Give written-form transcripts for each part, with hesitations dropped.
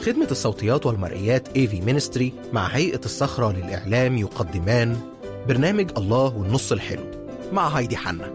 خدمة الصوتيات والمرئيات AV Ministry مع هيئة الصخرة للإعلام يقدمان برنامج الله والنص الحلو مع هايدي حنا.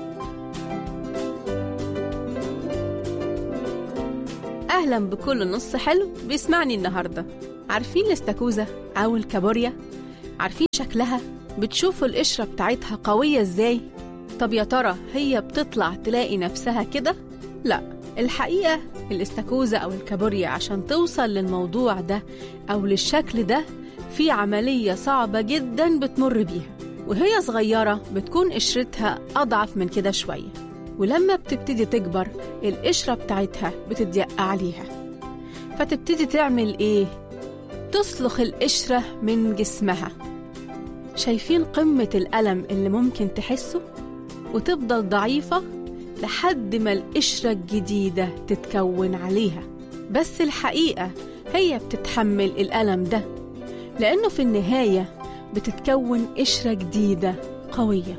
أهلا بكل نص حلو بيسمعني النهاردة. عارفين الاستاكوزا أو الكابوريا؟ عارفين شكلها؟ بتشوفوا القشرة بتاعتها قوية إزاي؟ طب يا ترى هي بتطلع تلاقي نفسها كده؟ لا، الحقيقة الاستاكوزا أو الكابوريا عشان توصل للموضوع ده أو للشكل ده في عملية صعبة جدا بتمر بيها. وهي صغيرة بتكون قشرتها أضعف من كده شوية، ولما بتبتدي تكبر القشرة بتاعتها بتضيق عليها، فتبتدي تعمل إيه؟ تصلخ القشرة من جسمها. شايفين قمة الألم اللي ممكن تحسه؟ وتفضل ضعيفة لحد ما القشرة الجديدة تتكون عليها. بس الحقيقة هي بتتحمل الألم ده، لأنه في النهاية بتتكون قشرة جديدة قوية.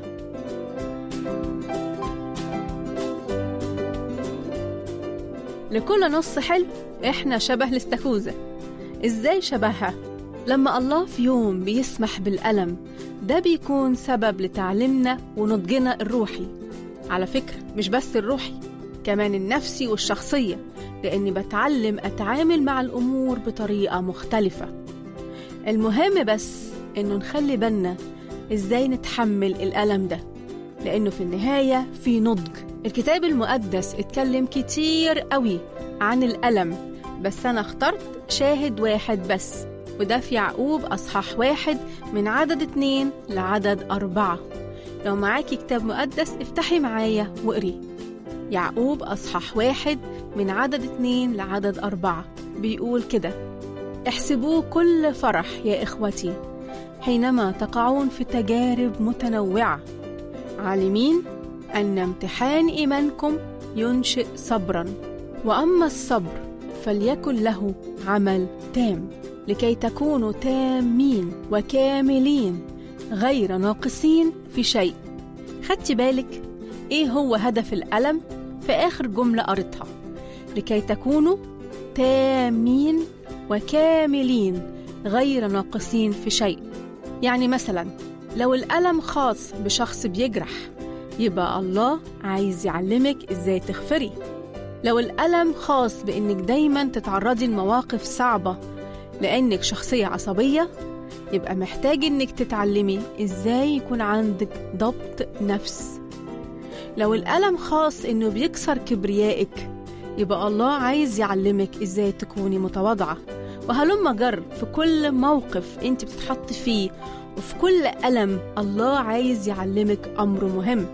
لكل نص حلو إحنا شبه الاستاكوزا. إزاي شبهها؟ لما الله في يوم بيسمح بالألم ده بيكون سبب لتعليمنا ونضجنا الروحي. على فكرة مش بس الروحي، كمان النفسي والشخصية، لأني بتعلم أتعامل مع الأمور بطريقة مختلفة. المهم بس إنه نخلي بالنا إزاي نتحمل الألم ده، لأنه في النهاية في نضج. الكتاب المقدس اتكلم كتير قوي عن الألم، بس أنا اخترت شاهد واحد بس، وده في يعقوب أصحاح 1 من عدد 2 لعدد 4. لو معاكي كتاب مقدس افتحي معايا وقري. يعقوب أصحاح 1 من عدد 2 لعدد 4 بيقول كده: احسبوه كل فرح يا إخوتي حينما تقعون في تجارب متنوعة، عالمين أن امتحان إيمانكم ينشئ صبرا، وأما الصبر فليكن له عمل تام، لكي تكونوا تامين وكاملين غير ناقصين في شيء. خدتي بالك إيه هو هدف الألم؟ في آخر جملة قريتها، لكي تكونوا تامين وكاملين غير ناقصين في شيء. يعني مثلا لو الألم خاص بشخص بيجرح، يبقى الله عايز يعلمك إزاي تغفري. لو الألم خاص بإنك دايما تتعرضي لمواقف صعبة لأنك شخصية عصبية، يبقى محتاج إنك تتعلمي إزاي يكون عندك ضبط نفس. لو الألم خاص إنه بيكسر كبريائك، يبقى الله عايز يعلمك إزاي تكوني متواضعة. وهلما جر في كل موقف أنت بتتحط فيه وفي كل ألم الله عايز يعلمك أمر مهم.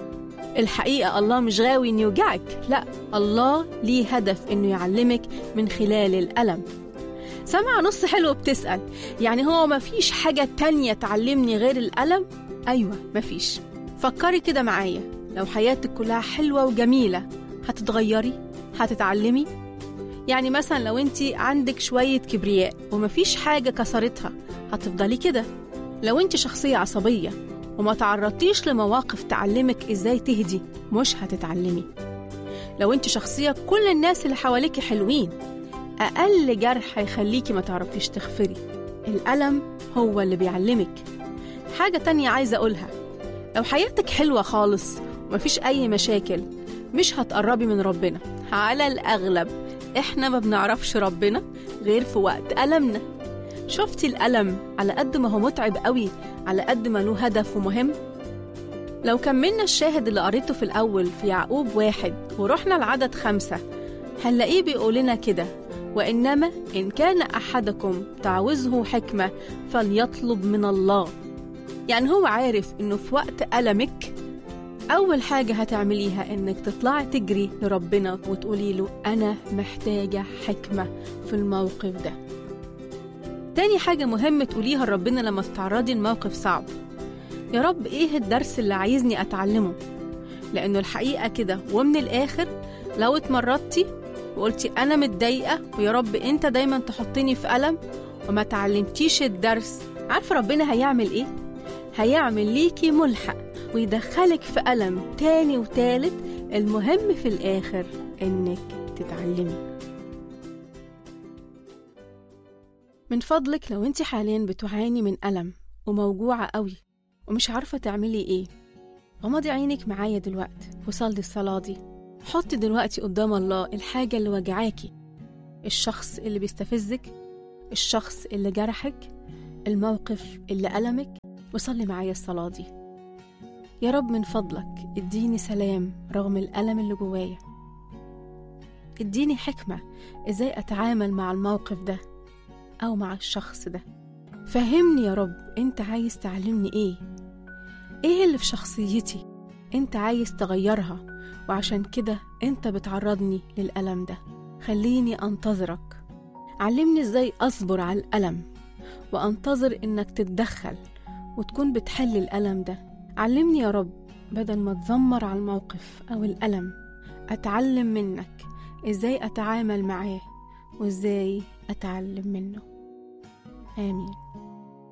الحقيقة الله مش غاوي إنه يوجعك، لا، الله ليه هدف إنه يعلمك من خلال الألم. سمع نص حلو بتسأل، يعني هو مفيش حاجة تانية تعلمني غير الألم؟ أيوة مفيش. فكري كده معايا، لو حياتك كلها حلوة وجميلة هتتغيري؟ هتتعلمي؟ يعني مثلا لو انت عندك شوية كبرياء ومفيش حاجة كسرتها، هتفضلي كده؟ لو انت شخصية عصبية وما تعرضتيش لمواقف تعلمك ازاي تهدي، مش هتتعلمي. لو انت شخصية كل الناس اللي حواليكي حلوين، أقل جرح هيخليكي ما تعرفيش تغفري. الألم هو اللي بيعلمك. حاجة تانية عايزة أقولها، لو حياتك حلوة خالص ومفيش أي مشاكل، مش هتقربي من ربنا. على الأغلب إحنا ما بنعرفش ربنا غير في وقت ألمنا. شفتي الألم على قد ما هو متعب قوي، على قد ما له هدف ومهم. لو كملنا الشاهد اللي قريته في الأول في يعقوب 1 ورحنا لعدد 5، هنلاقيه بيقولنا كده: وإنما إن كان أحدكم تعوزه حكمة فليطلب من الله. يعني هو عارف إنه في وقت ألمك أول حاجة هتعمليها إنك تطلعي تجري لربنا وتقولي له أنا محتاجة حكمة في الموقف ده. تاني حاجة مهمة تقوليها لربنا لما تتعرضي لموقف صعب: يا رب إيه الدرس اللي عايزني أتعلمه؟ لأنه الحقيقة كده ومن الآخر لو اتمرضتي وقلتي أنا متضايقة ويا رب أنت دايما تحطني في ألم وما تعلمتيش الدرس، عارفة ربنا هيعمل إيه؟ هيعمل ليكي ملحق ويدخلك في ألم تاني وتالت. المهم في الآخر إنك تتعلمي. من فضلك لو انت حاليا بتعاني من ألم وموجوعة قوي ومش عارفة تعملي ايه، غمضي عينك معايا دلوقتي وصلي الصلاة دي. حطي دلوقتي قدام الله الحاجة اللي وجعاكي، الشخص اللي بيستفزك، الشخص اللي جرحك، الموقف اللي ألمك، وصلي معايا الصلاة دي. يا رب من فضلك اديني سلام رغم الألم اللي جوايا، اديني حكمة ازاي أتعامل مع الموقف ده أو مع الشخص ده. فهمني يا رب انت عايز تعلمني ايه اللي في شخصيتي انت عايز تغيرها، وعشان كده انت بتعرضني للألم ده. خليني أنتظرك، علمني ازاي أصبر على الألم وأنتظر انك تتدخل وتكون بتحل الألم ده. علمني يا رب بدل ما اتذمر على الموقف أو الألم، أتعلم منك ازاي أتعامل معاه وازاي أتعلم منه. آمين.